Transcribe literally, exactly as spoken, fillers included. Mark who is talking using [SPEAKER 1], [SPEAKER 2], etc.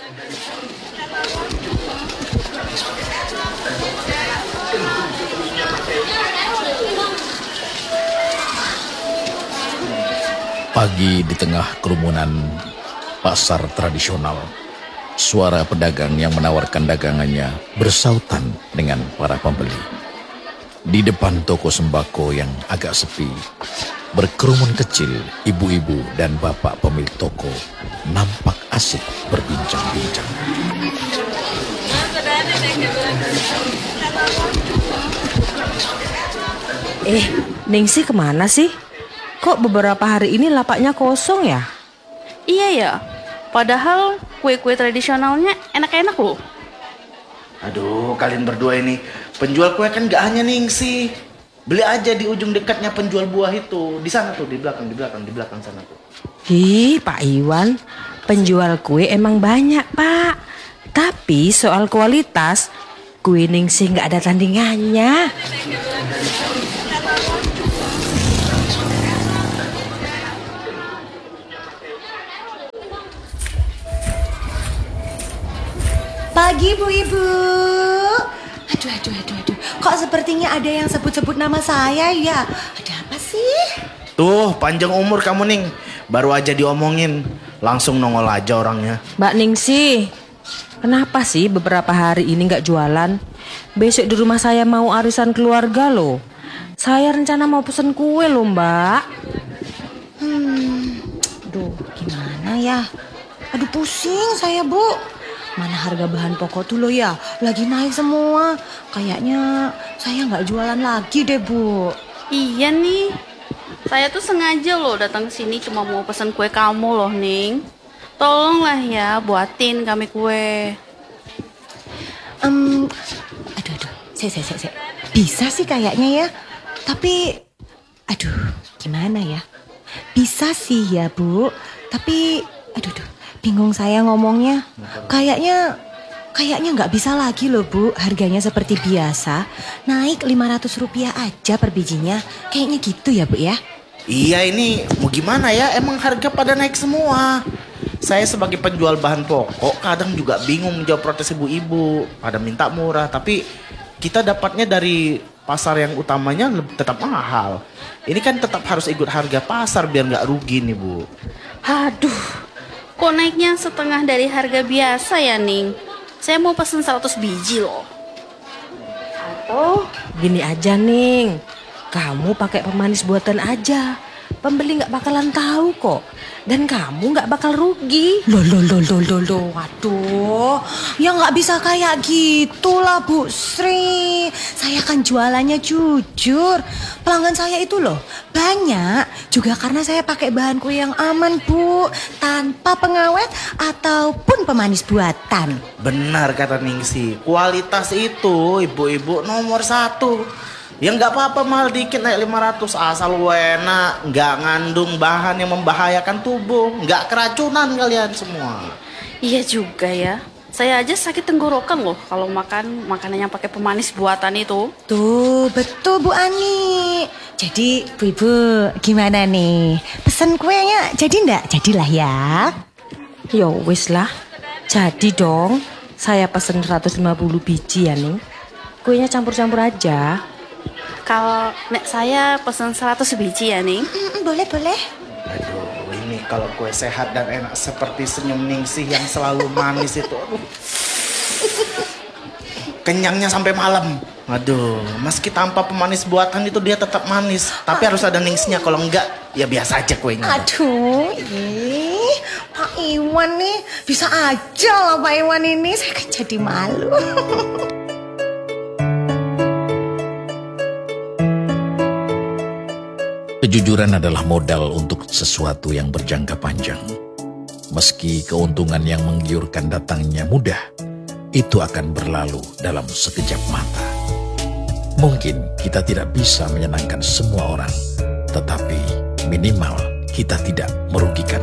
[SPEAKER 1] Pagi di tengah kerumunan pasar tradisional, suara pedagang yang menawarkan dagangannya bersautan dengan para pembeli. Di depan toko sembako yang agak sepi, berkerumun kecil ibu-ibu dan bapak pemilik toko nampak asik berbincang-bincang.
[SPEAKER 2] Eh, Ningsih kemana sih? Kok beberapa hari ini lapaknya kosong ya?
[SPEAKER 3] Iya ya, padahal kue-kue tradisionalnya enak-enak loh.
[SPEAKER 4] Aduh, kalian berdua ini penjual kue kan gak hanya Ningsih. Beli aja di ujung dekatnya penjual buah itu. Di sana tuh, di belakang, di belakang, di belakang sana tuh.
[SPEAKER 2] Hi, Pak Iwan, penjual kue emang banyak, Pak. Tapi soal kualitas, kue Ningsih gak ada tandingannya.
[SPEAKER 5] Pagi Bu Ibu. Aduh, aduh, aduh, aduh. Kok sepertinya ada yang sebut-sebut nama saya ya? Ada apa sih?
[SPEAKER 4] Tuh, panjang umur kamu Ning. Baru aja diomongin, langsung nongol aja orangnya.
[SPEAKER 2] Mbak Ningsih, kenapa sih beberapa hari ini gak jualan? Besok di rumah saya mau arisan keluarga loh. Saya rencana mau pesen kue loh, Mbak.
[SPEAKER 5] Hmm, aduh, gimana ya? Aduh, pusing saya, Bu. Mana harga bahan pokok tuh loh ya, lagi naik semua. Kayaknya saya nggak jualan lagi deh, Bu.
[SPEAKER 3] Iya nih, saya tuh sengaja loh datang ke sini cuma mau pesen kue kamu loh, Ning. Tolonglah ya buatin kami kue.
[SPEAKER 5] Um, aduh, aduh, saya, saya, saya, saya. Bisa sih kayaknya ya. Tapi, aduh, gimana ya? Bisa sih ya, Bu. Tapi, aduh, aduh. Bingung saya ngomongnya. Kayaknya Kayaknya nggak bisa lagi loh, Bu. Harganya seperti biasa, naik lima ratus rupiah aja per bijinya. Kayaknya gitu ya, Bu ya.
[SPEAKER 4] Iya, ini mau gimana ya, emang harga pada naik semua. Saya sebagai penjual bahan pokok kadang juga bingung menjawab protes ibu-ibu. Pada minta murah, tapi kita dapatnya dari pasar yang utamanya tetap mahal. Ini kan tetap harus ikut harga pasar biar nggak rugi nih, Bu.
[SPEAKER 3] Aduh, kok naiknya setengah dari harga biasa ya, Ning? Saya mau pesen seratus biji loh.
[SPEAKER 2] Atau gini aja, Ning. Kamu pakai pemanis buatan aja. Pembeli gak bakalan tahu kok. Dan kamu gak bakal rugi.
[SPEAKER 5] Loh, loh, loh, loh, loh, loh. Waduh, ya nggak bisa kayak gitulah, Bu Sri. Saya kan jualannya jujur. Pelanggan saya itu loh banyak. Juga karena saya pakai bahan kue yang aman, Bu. Tanpa pengawet ataupun pemanis buatan.
[SPEAKER 4] Benar kata Ningsih, kualitas itu ibu-ibu nomor satu. Ya nggak apa-apa mahal dikit naik lima ratus, asal enak, nggak ngandung bahan yang membahayakan tubuh, nggak keracunan kalian semua.
[SPEAKER 3] Iya juga ya. Saya aja sakit tenggorokan loh kalau makan makanan yang pakai pemanis buatan itu.
[SPEAKER 5] Tuh, betul Bu Ani. Jadi, Bu Ibu, gimana nih? Pesan kuenya jadi ndak? Jadilah ya.
[SPEAKER 2] Yo wis lah. Jadi dong. Saya pesen seratus lima puluh biji ya, Ning. Kuenya campur-campur aja.
[SPEAKER 3] Kalau nek saya pesen seratus biji ya, Ning.
[SPEAKER 5] Mm, boleh, boleh.
[SPEAKER 4] Aduh, ini kalau kue sehat dan enak seperti senyum Ningsih yang selalu manis itu, aduh. Kenyangnya sampai malam. Aduh, meski tanpa pemanis buatan itu dia tetap manis. Tapi harus ada Ningsihnya, kalau enggak ya biasa aja kuenya.
[SPEAKER 5] Aduh, ih, Pak Iwan nih bisa aja lah Pak Iwan ini. Saya kan jadi malu.
[SPEAKER 1] Kejujuran adalah modal untuk sesuatu yang berjangka panjang. Meski keuntungan yang menggiurkan datangnya mudah, itu akan berlalu dalam sekejap mata. Mungkin kita tidak bisa menyenangkan semua orang, tetapi minimal kita tidak merugikan